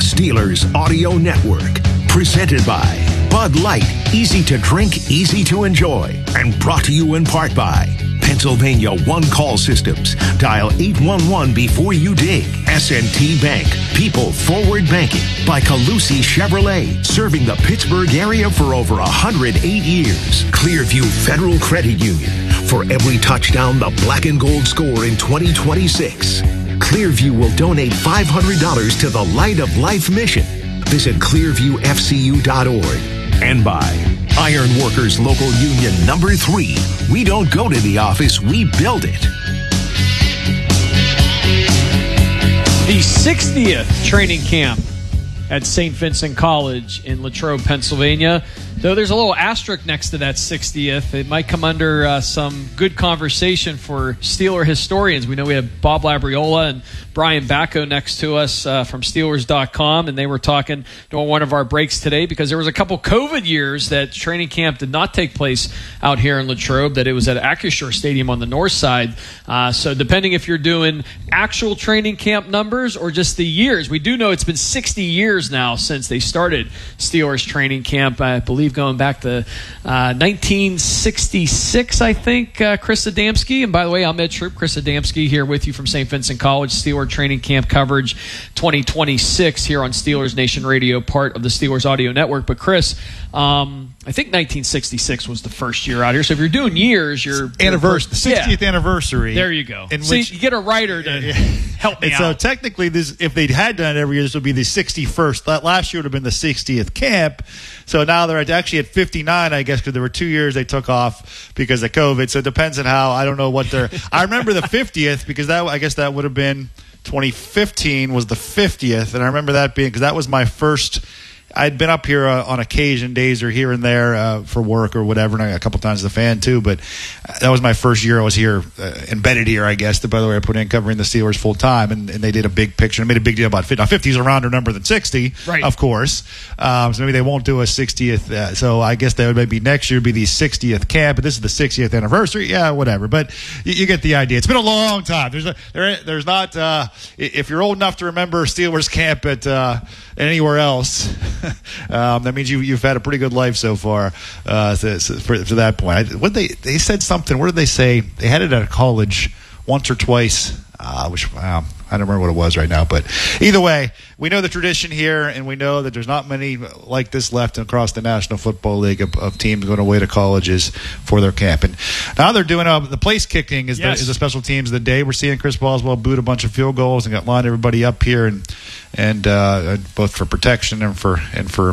Steelers Audio Network. Presented by Bud Light. Easy to drink, easy to enjoy. And brought to you in part by Pennsylvania One Call Systems. Dial 811 before you dig. S&T Bank. People Forward Banking. By Calusi Chevrolet. Serving the Pittsburgh area for over 108 years. Clearview Federal Credit Union. For every touchdown the black and gold score in 2026. Clearview will donate $500 to the Light of Life mission. Visit clearviewfcu.org. And by Iron Workers Local Union Number 3. We don't go to the office, we build it. The 60th training camp at St. Vincent College in Latrobe, Pennsylvania. Though there's a little asterisk next to that 60th, it might come under some good conversation for Steeler historians. We know we have Bob Labriola and Brian Bacco next to us from Steelers.com, and they were talking during one of our breaks today because there was a couple COVID years that training camp did not take place out here in Latrobe, that it was at Acrisure Stadium on the north side. So depending if you're doing actual training camp numbers or just the years, we do know it's been 60 years now since they started Steelers training camp, I believe going back to 1966, I think, Chris Adamski. And by the way, I'm Ed Troop, Chris Adamski here with you from St. Vincent College. Steeler training camp coverage 2026 here on Steelers Nation Radio, part of the Steelers Audio Network. But Chris, I think 1966 was the first year out here. So if you're doing years, your anniversary, the 60th anniversary. There you go. See, you get a writer to help me out. So technically, this, if they had done it every year, this would be the 61st. That last year would have been the 60th camp. So now they're actually at 59, I guess, because there were 2 years they took off because of COVID. So it depends on how. I don't know what they're. I remember the 50th because I guess that would have been 2015 was the 50th, and I remember that being because that was my first. I'd been up here on occasion, days or here and there for work or whatever, and a couple times as a fan too. But that was my first year I was here, embedded here, I guess. By the way, I put in covering the Steelers full time, and they did a big picture. I made a big deal about 50. Now, 50 is a rounder number than 60, right, of course. So maybe they won't do a 60th. So I guess that would maybe next year be the 60th camp, but this is the 60th anniversary. Yeah, whatever. But you get the idea. It's been a long time. There's not if you're old enough to remember Steelers camp at anywhere else. That means you've had a pretty good life so far to that point. They said something. What did they say? They had it at a college once or twice. I don't remember what it was right now. But either way, we know the tradition here, and we know that there's not many like this left across the National Football League of teams going away to colleges for their camp. And now they're doing the place kicking is the special teams of the day. We're seeing Chris Boswell boot a bunch of field goals and lined everybody up here, and both for protection and for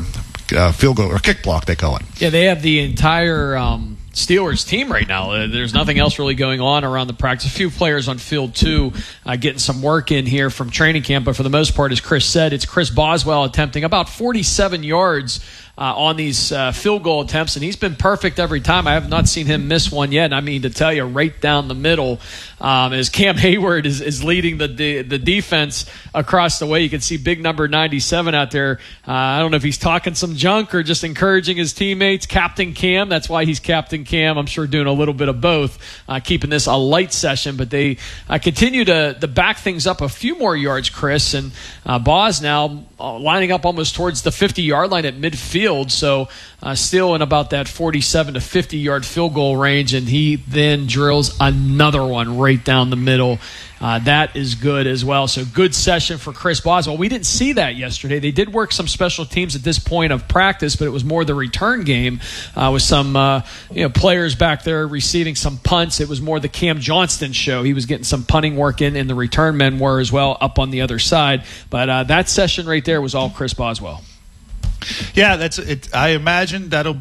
field goal or kick block they call it. Yeah, they have the entire Steelers team right now. There's nothing else really going on around the practice. A few players on field two getting some work in here from training camp, but for the most part, as Chris said, it's Chris Boswell attempting about 47 yards on these field goal attempts, and he's been perfect every time. I have not seen him miss one yet, and I mean to tell you, right down the middle, as Cam Hayward is leading the defense across the way. You can see big number 97 out there. I don't know if he's talking some junk or just encouraging his teammates. Captain Cam, that's why he's Captain Cam. I'm sure doing a little bit of both, keeping this a light session, but they continue to back things up a few more yards, Chris, and Boz now lining up almost towards the 50-yard line at midfield. So still in about that 47 to 50-yard field goal range, and he then drills another one right down the middle. That is good as well. So good session for Chris Boswell. We didn't see that yesterday. They did work some special teams at this point of practice, but it was more the return game with some players back there receiving some punts. It was more the Cam Johnston show. He was getting some punting work in, and the return men were as well up on the other side. But that session right there was all Chris Boswell. Yeah, that's it. I imagine they'll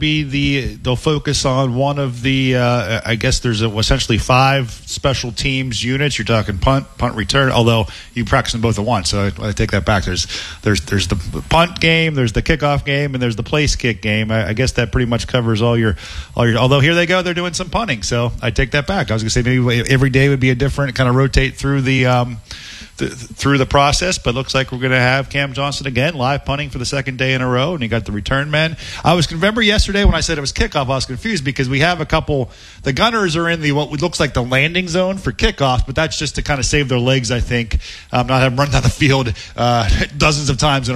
focus on one of the. I guess there's essentially 5 special teams units. You're talking punt, return. Although you practice them both at once, so I take that back. There's the punt game, there's the kickoff game, and there's the place kick game. I guess that pretty much covers all your. Although here they go, they're doing some punting, so I take that back. I was going to say maybe every day would be a different kind of rotate through the process, but looks like we're going to have Cam Johnston again live punting for the second day in a row, and you got the return men. Remember yesterday when I said it was kickoff, I was confused because we have a couple. The Gunners are in what looks like the landing zone for kickoff, but that's just to kind of save their legs, I think, not have them run down the field dozens of times in a